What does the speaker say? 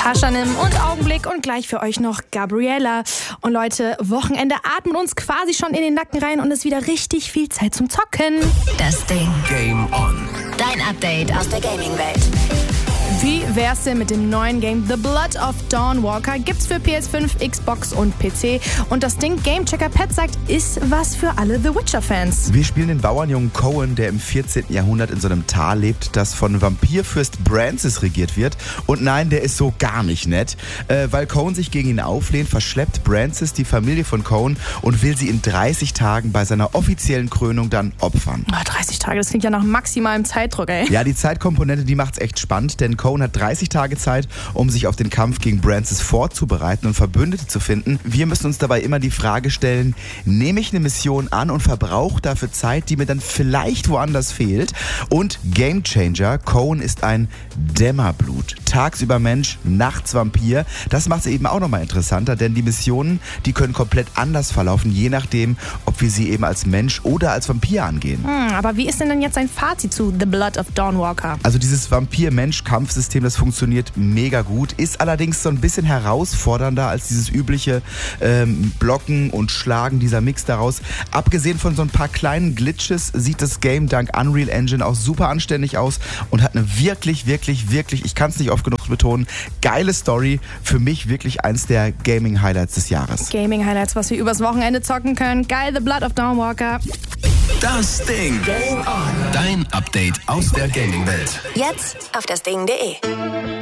Paschanim und Augenblick und gleich für euch noch Gabriella. Und Leute, Wochenende atmet uns quasi schon in den Nacken rein und es ist wieder richtig viel Zeit zum Zocken. Das Ding. Game on. Dein Update aus der Gaming-Welt. Wie wär's denn mit dem neuen Game The Blood of Dawnwalker? Gibt's für PS5, Xbox und PC. Und das Ding Gamechecker Pat sagt, ist was für alle The Witcher-Fans. Wir spielen den Bauernjungen Cohen, der im 14. Jahrhundert in so einem Tal lebt, das von Vampirfürst Brancis regiert wird. Und nein, der ist so gar nicht nett. Weil Cohen sich gegen ihn auflehnt, verschleppt Brancis die Familie von Cohen und will sie in 30 Tagen bei seiner offiziellen Krönung dann opfern. 30 Tage, das klingt ja nach maximalem Zeitdruck, ey. Ja, die Zeitkomponente, die macht's echt spannend, denn Cohen hat 30 Tage Zeit, um sich auf den Kampf gegen Brancis vorzubereiten und Verbündete zu finden. Wir müssen uns dabei immer die Frage stellen, nehme ich eine Mission an und verbrauche dafür Zeit, die mir dann vielleicht woanders fehlt? Und Gamechanger, Cohen ist ein Dämmerblut. Tagsüber Mensch, nachts Vampir. Das macht es eben auch nochmal interessanter, denn die Missionen, die können komplett anders verlaufen, je nachdem, ob wir sie eben als Mensch oder als Vampir angehen. Aber wie ist denn jetzt sein Fazit zu The Blood of Dawnwalker? Also dieses Vampir-Mensch-Kampfsystem, das funktioniert mega gut, ist allerdings so ein bisschen herausfordernder als dieses übliche Blocken und Schlagen, dieser Mix daraus. Abgesehen von so ein paar kleinen Glitches sieht das Game dank Unreal Engine auch super anständig aus und hat eine wirklich, ich kann es nicht oft genug betonen, geile Story. Für mich wirklich eins der Gaming-Highlights des Jahres. Gaming-Highlights, was wir übers Wochenende zocken können. Geil, The Blood of Dawnwalker. Das Ding. Game on. Dein Update aus der Gaming-Welt. Jetzt auf dasding.de.